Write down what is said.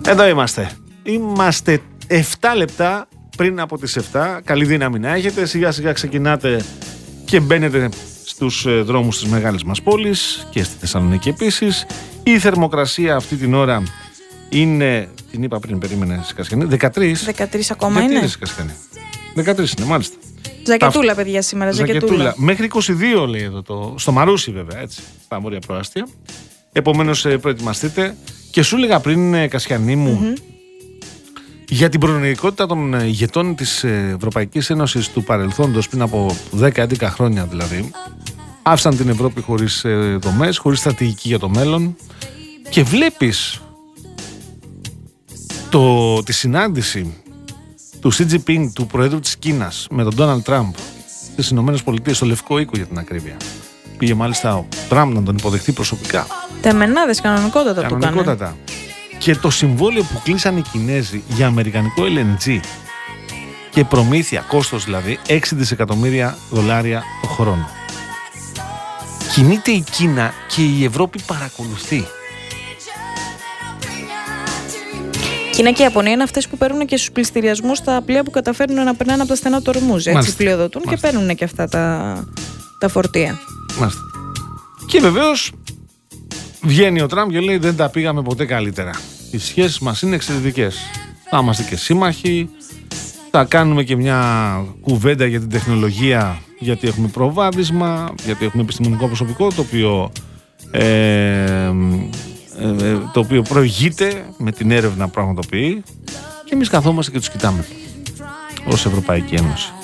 Εδώ είμαστε. Είμαστε 7 λεπτά πριν από τις 7. Καλή δύναμη να έχετε. Σιγά σιγά ξεκινάτε και μπαίνετε στους δρόμους της μεγάλης μας πόλης και στη Θεσσαλονίκη επίσης. Η θερμοκρασία αυτή την ώρα είναι, την είπα πριν, περίμενε Κασιανή, 13 ακόμα είναι. 13 είναι, μάλιστα. Ζακετούλα, παιδιά, σήμερα. Ζακετούλα. Μέχρι 22 λέει εδώ, στο Μαρούσι βέβαια, έτσι, στα βόρεια προάστια. Επομένως προετοιμαστείτε. Και σου έλεγα πριν, Κασιανή μου, για την προνοητικότητα των ηγετών της Ευρωπαϊκής Ένωσης του παρελθόντος, πριν από 10-11 χρόνια δηλαδή, άφησαν την Ευρώπη χωρίς δομές, χωρίς στρατηγική για το μέλλον, και βλέπεις τη συνάντηση του Xi Jinping, του Προέδρου της Κίνας, με τον Ντόναλντ Τραμπ στις Ηνωμένες Πολιτείες, στο Λευκό Οίκο για την ακρίβεια. Πήγε μάλιστα ο Τραμπ να τον υποδεχτεί προσωπικά. Τεμενάδες, κανονικότατα το κάνουν. Και το συμβόλαιο που κλείσαν οι Κινέζοι για αμερικανικό LNG και προμήθεια, κόστος δηλαδή, $6 δισεκατομμύρια το χρόνο. Κινείται η Κίνα και η Ευρώπη παρακολουθεί. Κίνα και η Ιαπωνία είναι αυτές που παίρνουν και στους πληστηριασμούς τα πλοία που καταφέρνουν να περνάνε από τα στενά του Ορμούζ. Έτσι πλειοδοτούν και παίρνουν και αυτά τα φορτία. Μάλιστα. Και βεβαίως βγαίνει ο Τραμπ και λέει: δεν τα πήγαμε ποτέ καλύτερα. Οι σχέσεις μας είναι εξαιρετικές. Θα είμαστε και σύμμαχοι. Θα κάνουμε και μια κουβέντα για την τεχνολογία, γιατί έχουμε προβάδισμα, γιατί έχουμε επιστημονικό προσωπικό το οποίο προηγείται με την έρευνα που πραγματοποιεί, και εμείς καθόμαστε και τους κοιτάμε ως Ευρωπαϊκή Ένωση.